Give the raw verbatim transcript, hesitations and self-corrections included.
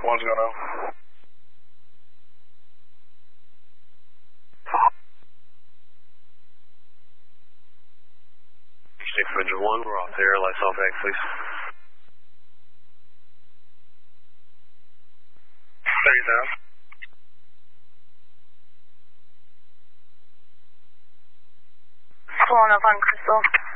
One's gonna. six Ranger one, we're off there, lights off, back, please. thirty thousand. One of one Crystal.